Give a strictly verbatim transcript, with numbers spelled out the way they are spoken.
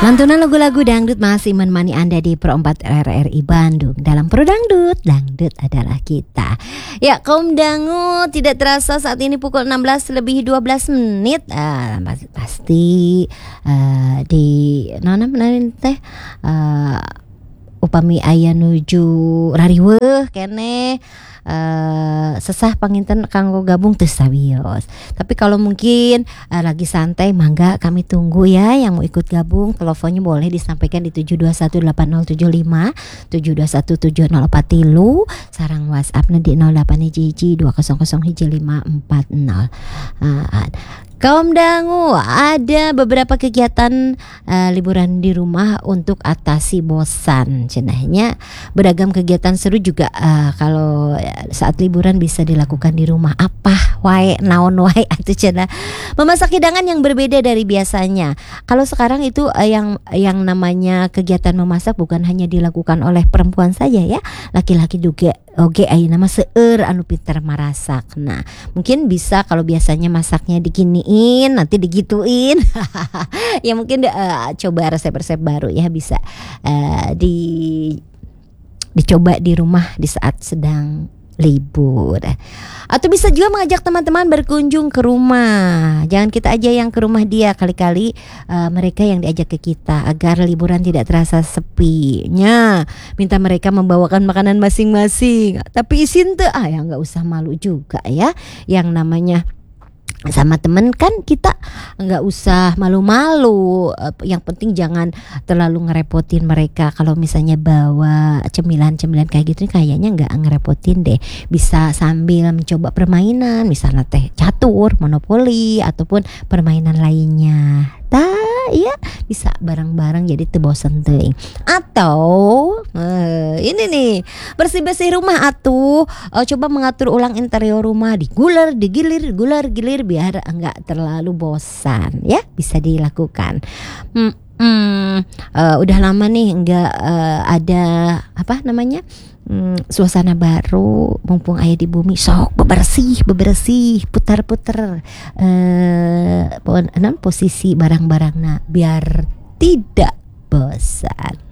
Lantunan lagu-lagu dangdut masih menemani Anda di Pro empat R R I Bandung. Dalam Pro Dangdut, dangdut adalah kita. Ya, kaum dangu, tidak terasa saat ini pukul enam belas lebih dua belas menit. Ah, pasti uh, di nana menarin teh uh, upami aya nuju rariweuh keneh. Uh, sesah panginten kanggo gabung teu sawios. Tapi kalau mungkin uh, lagi santai, mangga kami tunggu ya. Yang mau ikut gabung, teleponnya boleh disampaikan di tujuh dua satu delapan nol tujuh lima, tujuh dua satu tujuh nol empat tiga, sarang WhatsAppnya di nol delapan hiji hiji dua nol nol hiji lima empat nol. uh, Kaum dangu, ada beberapa kegiatan uh, liburan di rumah untuk atasi bosan. Cenahnya beragam kegiatan seru juga uh, kalau saat liburan bisa dilakukan di rumah. Apa wae naon wae atuh cenah. Memasak hidangan yang berbeda dari biasanya. Kalau sekarang itu uh, yang yang namanya kegiatan memasak bukan hanya dilakukan oleh perempuan saja ya. Laki-laki juga oke ayeuna mah seueur anu pinter marasak. Nah, mungkin bisa kalau biasanya masaknya diginiin, nanti digituin. Ya mungkin uh, coba resep-resep baru ya bisa uh, di dicoba di rumah di saat sedang libur. Atau bisa juga mengajak teman-teman berkunjung ke rumah. Jangan kita aja yang ke rumah dia, kali-kali uh, mereka yang diajak ke kita agar liburan tidak terasa sepinya. Minta mereka membawakan makanan masing-masing. Tapi isin tuh ah ya nggak usah malu juga ya. Yang namanya sama temen kan kita nggak usah malu-malu. Yang penting jangan terlalu ngerepotin mereka. Kalau misalnya bawa cemilan-cemilan kayak gitu kayaknya nggak ngerepotin deh. Bisa sambil mencoba permainan, misalnya teh catur, monopoli ataupun permainan lainnya. Tah, iya bisa bareng-bareng jadi teu bosen teuing. Atau uh, ini nih bersih-bersih rumah atuh. Uh, coba mengatur ulang interior rumah, diguler, digilir, guler, gilir biar enggak terlalu bosan ya, bisa dilakukan. Hmm, hmm, uh, udah lama nih enggak uh, ada apa namanya? Hmm, suasana baru mumpung aya di bumi, sok bebersih bebersih putar-putar eh uh, posisi barang-barangna biar tidak bosan.